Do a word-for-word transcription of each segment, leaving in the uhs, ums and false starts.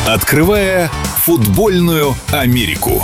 Открывая футбольную Америку.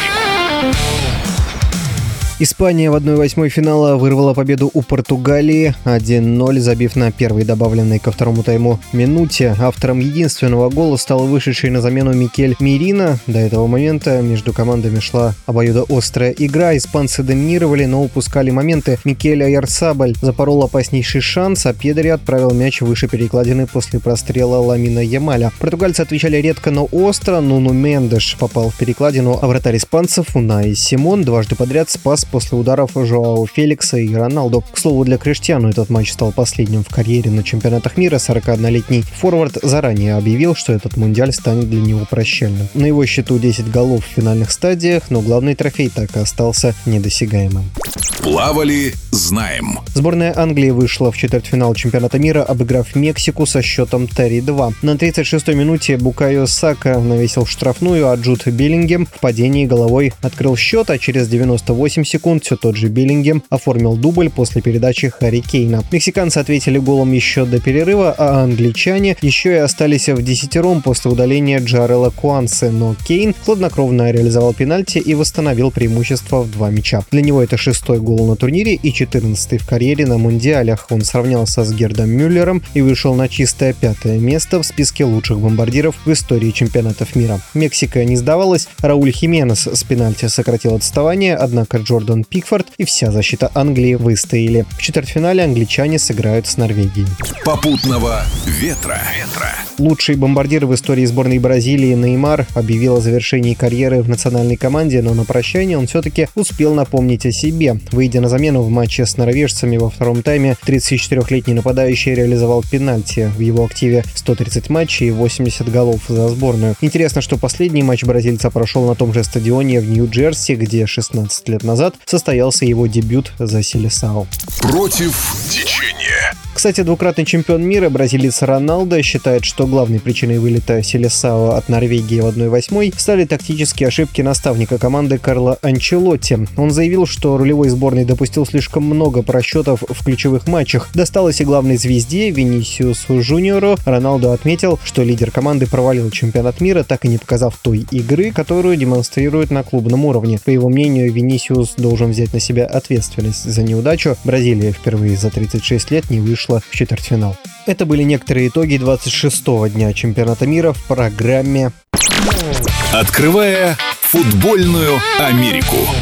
Испания в одной восьмой финала вырвала победу у Португалии один ноль, забив на первой добавленной ко второму тайму минуте. Автором единственного гола стал вышедший на замену Микель Мерино. До этого момента между командами шла обоюдоострая игра. Испанцы доминировали, но упускали моменты. Микель Ойярзабаль запорол опаснейший шанс, а Педри отправил мяч выше перекладины после прострела Ламина Ямаля. Португальцы отвечали редко, но остро. Нуну Мендеш попал в перекладину, а вратарь испанцев Унай Симон дважды подряд спас после ударов Жоао Феликса и Роналду. К слову, для Криштиану этот матч стал последним в карьере на чемпионатах мира. сорокаоднолетний форвард заранее объявил, что этот мундиаль станет для него прощальным. На его счету десять голов в финальных стадиях, но главный трофей так и остался недосягаемым. Плавали, знаем. Сборная Англии вышла в четвертьфинал чемпионата мира, обыграв Мексику со счетом три-два. На тридцать шестой минуте Букайо Сака навесил штрафную, а Джуд Беллингем в падении головой открыл счет, а через девяносто восемь секунд все тот же Беллингем оформил дубль после передачи Харри Кейна. Мексиканцы ответили голом еще до перерыва, а англичане еще и остались в десятером после удаления Джарела Куансе, но Кейн хладнокровно реализовал пенальти и восстановил преимущество в два мяча. Для него это шестой гол на турнире и четырнадцатый в карьере на мундиалях. Он сравнялся с Гердом Мюллером и вышел на чистое пятое место в списке лучших бомбардиров в истории чемпионатов мира. Мексика не сдавалась, Рауль Хименес с пенальти сократил отставание, однако Джордан Пикфорд и вся защита Англии выстояли. В четвертьфинале англичане сыграют с Норвегией. Попутного ветра. ветра. Лучший бомбардир в истории сборной Бразилии Неймар объявил о завершении карьеры в национальной команде, но на прощание он все-таки успел напомнить о себе. Выйдя на замену в матче с норвежцами во втором тайме, тридцатичетырёхлетний нападающий реализовал пенальти. В его активе сто тридцать матчей и восемьдесят голов за сборную. Интересно, что последний матч бразильца прошел на том же стадионе в Нью-Джерси, где шестнадцать лет назад состоялся его дебют за Селесао. Против течения. Кстати, двукратный чемпион мира бразилец Роналдо считает, что главной причиной вылета Селесао от Норвегии в одной восьмой стали тактические ошибки наставника команды Карло Анчелотти. Он заявил, что рулевой сборной допустил слишком много просчетов в ключевых матчах. Досталось и главной звезде Винисиусу Джуниору. Роналдо отметил, что лидер команды провалил чемпионат мира, так и не показав той игры, которую демонстрирует на клубном уровне. По его мнению, Винисиус должен взять на себя ответственность за неудачу. Бразилия впервые за тридцать шесть лет не вышла в четвертьфинал. Это были некоторые итоги двадцать шестого дня чемпионата мира в программе «Открывая футбольную Америку».